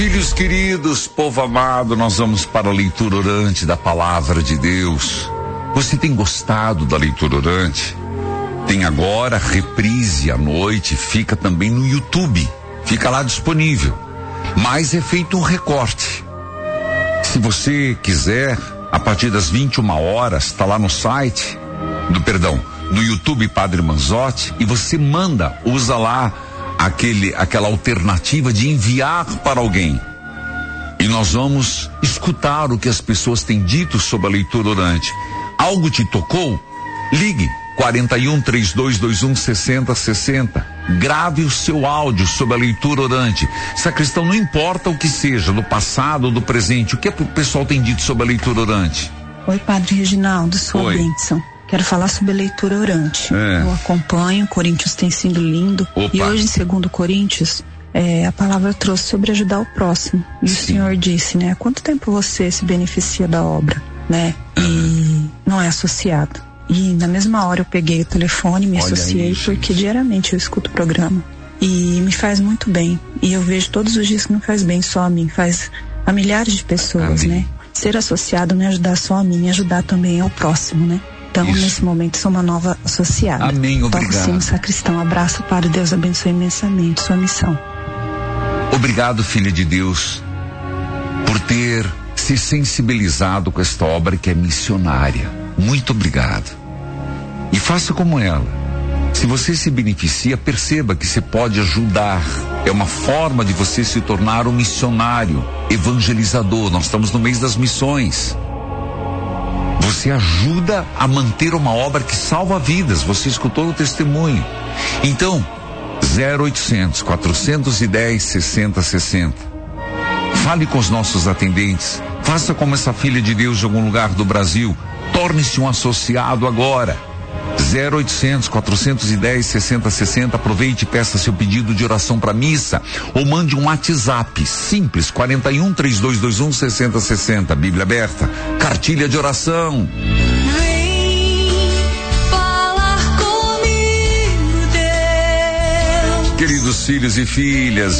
Filhos queridos, povo amado, nós vamos para a leitura orante da palavra de Deus. Você tem gostado da leitura orante? Tem agora reprise à noite, fica também no YouTube, fica lá disponível. Mas é feito um recorte. Se você quiser, a partir das 21 horas, está lá no site, no YouTube Padre Manzotti, e você usa lá aquela alternativa de enviar para alguém. E nós vamos escutar o que as pessoas têm dito sobre a leitura orante. Algo te tocou? Ligue 41-3221 6060. Grave o seu áudio sobre a leitura orante. Sacristão, não importa o que seja, do passado ou do presente, o que o pessoal tem dito sobre a leitura orante? Oi, Padre Reginaldo, sua bênção. Quero falar sobre a leitura orante. Eu acompanho, Coríntios tem sido lindo. Opa. E hoje, segundo Coríntios, a palavra trouxe sobre ajudar o próximo. E o Senhor disse, né? Há quanto tempo você se beneficia da obra, né? E não é associado. E na mesma hora eu peguei o telefone, me associei, porque diariamente eu escuto o programa. E me faz muito bem. E eu vejo todos os dias que não faz bem só a mim, faz a milhares de pessoas, né? Ser associado não é ajudar só a mim, é ajudar também ao próximo, né? Então, nesse momento, sou uma nova associada. Amém, obrigado. Toco sim, sacristão. Abraço, Padre. Deus abençoe imensamente sua missão. Obrigado, filha de Deus, por ter se sensibilizado com esta obra que é missionária. Muito obrigado. E faça como ela. Se você se beneficia, perceba que você pode ajudar. É uma forma de você se tornar um missionário, evangelizador. Nós estamos no mês das missões. Você ajuda a manter uma obra que salva vidas. Você escutou o testemunho. Então, 0800 410 6060. Fale com os nossos atendentes. Faça como essa filha de Deus de algum lugar do Brasil. Torne-se um associado agora. 0800 410 6060. Aproveite e peça seu pedido de oração para missa, ou mande um WhatsApp simples 41-3221 6060. Bíblia aberta, cartilha de oração. Queridos filhos e filhas,